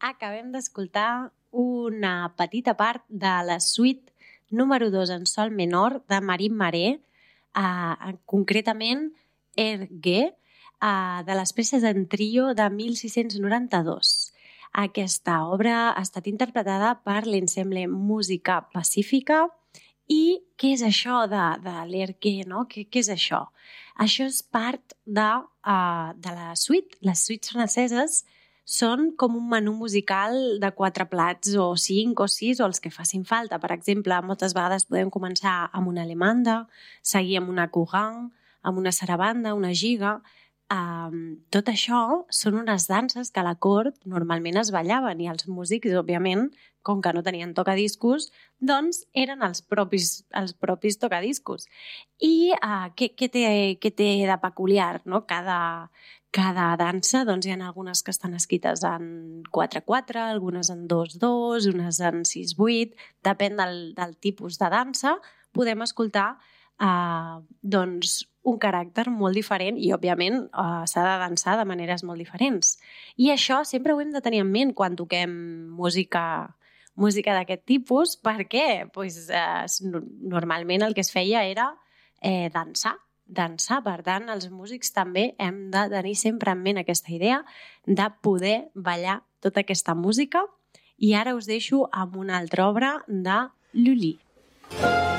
acabem d'escoltar una petita part de la suite número 2 en sol menor de Marín Maré, concretament Ergue, de les peces en trio de 1692. Aquesta obra ha estat interpretada per l'ensemble Música Pacífica. I què és això de l'Ergue, no? Què és això? Això és part de la suite. Les suites franceses són com un menú musical de 4 plats, o 5 o 6, o els que facin falta. Per exemple, moltes vegades podem començar amb una alemanda, seguir amb una courant, amb una sarabanda, una giga. Tot això són unes danses que a la cort normalment es ballaven i els músics, òbviament, com que no tenien tocadiscos, doncs eren els propis tocadiscos. I què té de peculiar, no? Cada dansa, doncs hi ha algunes que estan escrites en 4-4, algunes en 2-2, unes en 6-8, depèn del tipus de dansa, podem escoltar doncs un caràcter molt diferent i, òbviament, s'ha de dansar de maneres molt diferents. I això sempre ho hem de tenir en ment quan toquem música d'aquest tipus, perquè normalment el que es feia era dansar. Per tant, els músics també hem de tenir sempre en ment aquesta idea de poder ballar tota aquesta música. I ara us deixo amb una altra obra de Lully.